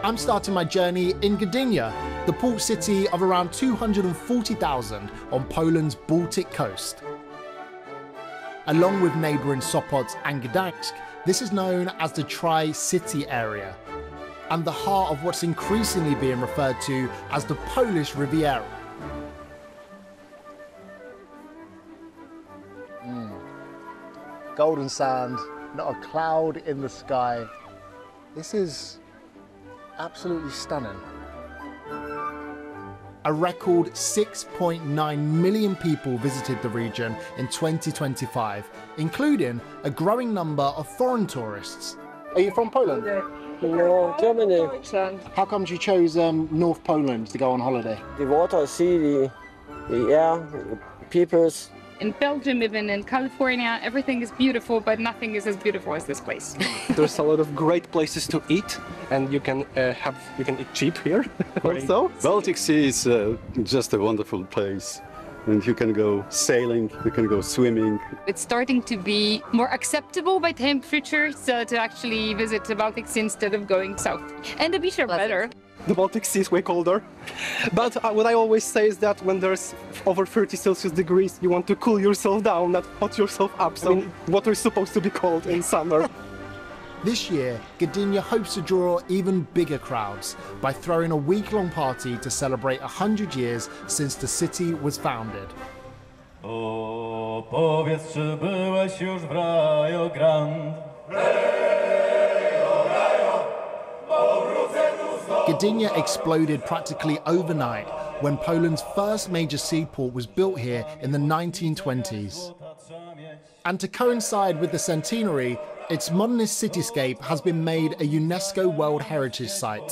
I'm starting my journey in Gdynia, the port city of around 240,000 on Poland's Baltic coast. Along with neighbouring Sopot and Gdańsk, this is known as the Tri-City area, and the heart of what's increasingly being referred to as the Polish Riviera. Golden sand, not a cloud in the sky. This is absolutely stunning. A record 6.9 million people visited the region in 2025, including a growing number of foreign tourists. Are you from Poland? No, Germany. How come you chose North Poland to go on holiday? The water, sea, the air, the peoples. In Belgium, even in California, everything is beautiful, but nothing is as beautiful as this place. There's a lot of great places to eat, and you can eat cheap here. Also, Baltic Sea is just a wonderful place, and you can go sailing, you can go swimming. It's starting to be more acceptable by temperature, so to actually visit the Baltic Sea instead of going south. And the beaches are better. the Baltic Sea is way colder. But what I always say is that when there's over 30 Celsius degrees, you want to cool yourself down, not hot yourself up. So water is supposed to be cold in summer. This year, Gdynia hopes to draw even bigger crowds by throwing a week-long party to celebrate 100 years since the city was founded. O, powiedz, czy byłeś już w Rio Grande? Gdynia exploded practically overnight when Poland's first major seaport was built here in the 1920s. And to coincide with the centenary, its modernist cityscape has been made a UNESCO World Heritage Site.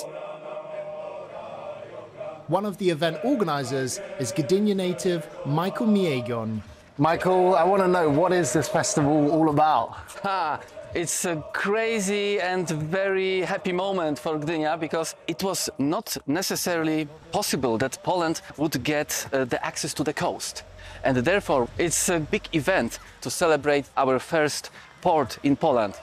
One of the event organisers is Gdynia native Michael Miegon. Michael, I want to know, what is this festival all about? It's a crazy and very happy moment for Gdynia because it was not necessarily possible that Poland would get the access to the coast. And therefore, it's a big event to celebrate our first port in Poland.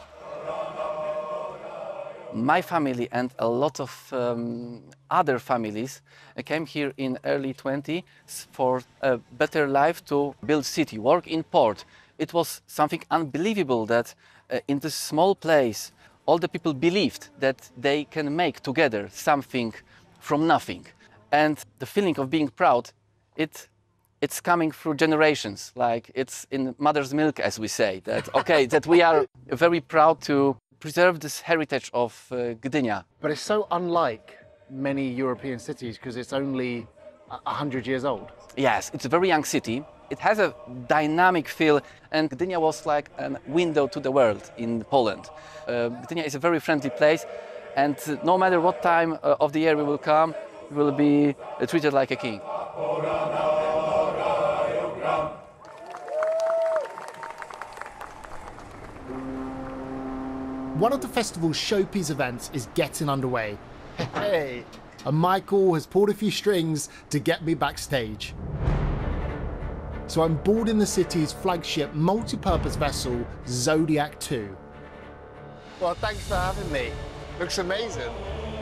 My family and a lot of other families came here in early 20s for a better life, to build city, work in port. It was something unbelievable that in this small place, all the people believed that they can make together something from nothing. And the feeling of being proud, it's coming through generations, like it's in mother's milk, as we say, that, okay, that we are very proud to preserve this heritage of Gdynia. But it's so unlike many European cities because it's only 100 years old. Yes, it's a very young city. It has a dynamic feel, and Gdynia was like a window to the world in Poland. Gdynia is a very friendly place, and no matter what time of the year we will come, we will be treated like a king. One of the festival's showpiece events is getting underway. Hey! And Michael has pulled a few strings to get me backstage. So I'm boarding the city's flagship multi-purpose vessel, Zodiac 2. Well, thanks for having me. Looks amazing.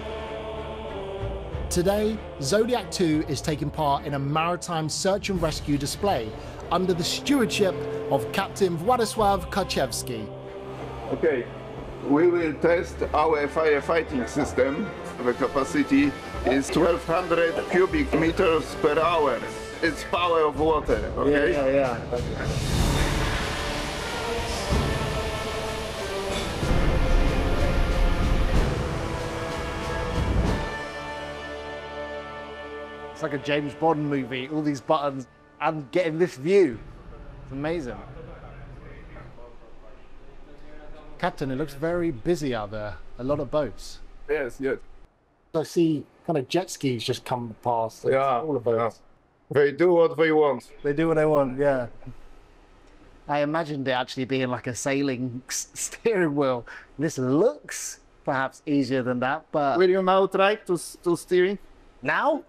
Today, Zodiac 2 is taking part in a maritime search and rescue display under the stewardship of Captain Władysław Karczewski. Okay, we will test our firefighting system. The capacity is 1200 cubic meters per hour. It's power of water, okay? Yeah. It's like a James Bond movie, all these buttons and getting this view. It's amazing. Captain, it looks very busy out there. A lot of boats. Yes. I see kind of jet skis just come past. Yeah, all of boats. They do what they want. They do what they want, yeah. I imagined it actually being like a sailing steering wheel. This looks perhaps easier than that, but... Will you now try to steering? Now?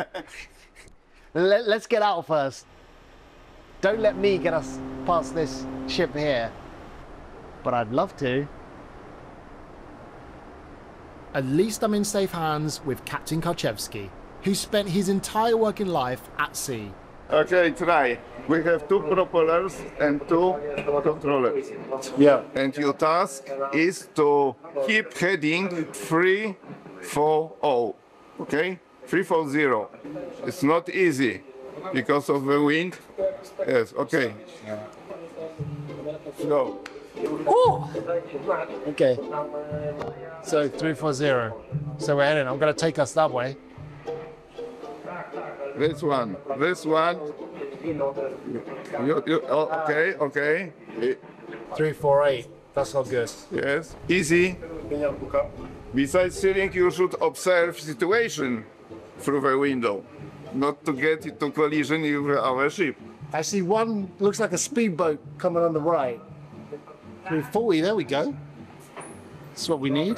Let's get out first. Don't let me get us past this ship here. But I'd love to. At least I'm in safe hands with Captain Karczewski, who spent his entire working life at sea. Okay, try. We have 2 propellers and 2 controllers. Yeah. And your task is to keep heading 340. Okay? 340. It's not easy because of the wind. Yes, okay. Go. Okay. So 340. So we're heading. I'm going to take us that way. This one. Okay. 348. That's not good. Yes, easy. Besides steering, you should observe situation through the window, not to get into collision with our ship. I see one looks like a speedboat coming on the right. 340. There we go. That's what we need.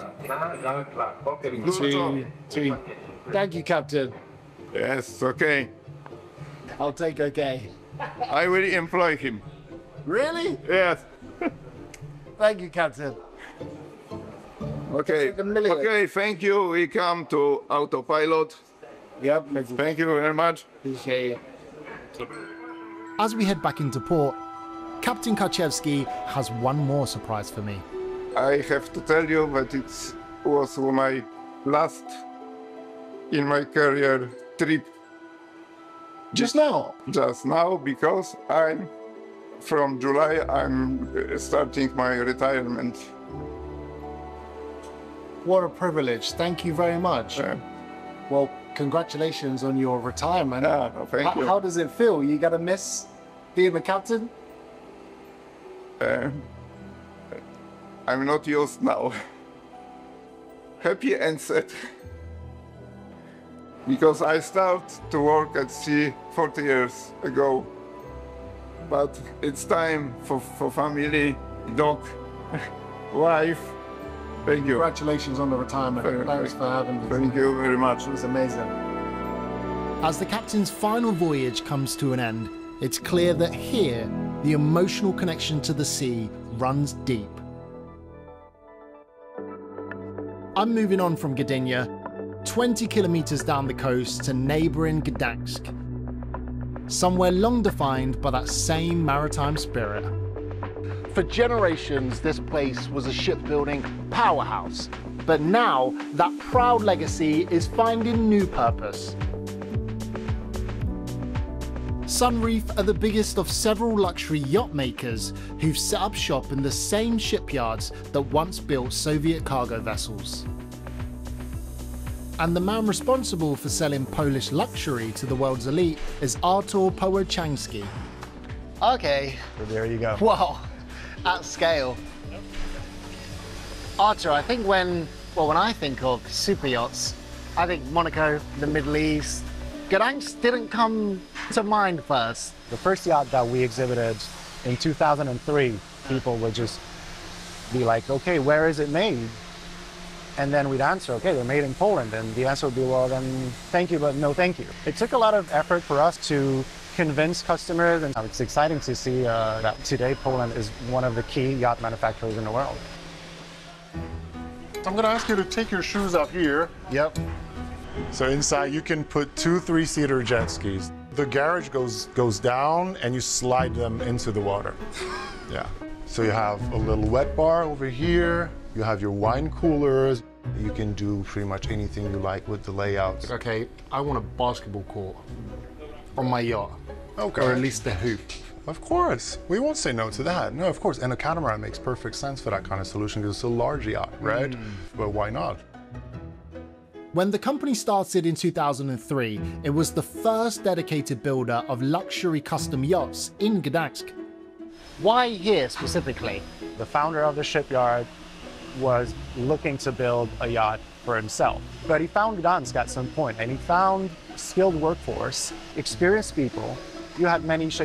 Three. Thank you, Captain. Yes, okay. I'll take okay. I will employ him. Really? Yes. Thank you, Captain. Okay. Okay, thank you. We come to autopilot. Yep. Thank you very much. Okay. As we head back into port, Captain Karczewski has one more surprise for me. I have to tell you that it was my last in my career trip. Just now? Just now, because from July, I'm starting my retirement. What a privilege. Thank you very much. Well, congratulations on your retirement. Thank you. How does it feel? You gotta miss being the captain? I'm not used now. Happy and sad. Because I started to work at sea 40 years ago. But it's time for family, dog, wife. Thank you. Congratulations on the retirement. Thanks for having me. Thank you very much. It was amazing. As the captain's final voyage comes to an end, it's clear that here, the emotional connection to the sea runs deep. I'm moving on from Gdynia, 20 kilometers down the coast to neighboring Gdansk, somewhere long defined by that same maritime spirit. For generations, this place was a shipbuilding powerhouse. But now, that proud legacy is finding new purpose. Sunreef are the biggest of several luxury yacht makers who've set up shop in the same shipyards that once built Soviet cargo vessels. And the man responsible for selling Polish luxury to the world's elite is Artur Połoczański. Okay. So there you go. Wow. At scale. Artur, I think when I think of super yachts, I think Monaco, the Middle East. Gdansk didn't come to mind first. The first yacht that we exhibited in 2003, people would just be like, okay, where is it made? And then we'd answer, okay, they're made in Poland. And the answer would be, well, then thank you, but no thank you. It took a lot of effort for us to convince customers, and it's exciting to see that today Poland is one of the key yacht manufacturers in the world. I'm gonna ask you to take your shoes off here. Yep. So inside you can put 2 3-seater jet skis. The garage goes down and you slide them into the water. Yeah. So you have a little wet bar over here. You have your wine coolers. You can do pretty much anything you like with the layouts. Okay, I want a basketball court on my yacht. Okay. Or at least the hoop. Of course. We won't say no to that. No, of course. And a catamaran makes perfect sense for that kind of solution because it's a large yacht, right? But why not? When the company started in 2003, it was the first dedicated builder of luxury custom yachts in Gdansk. Why here specifically? The founder of the shipyard was looking to build a yacht for himself. But he found Gdansk at some point, and he found skilled workforce, experienced people. You had many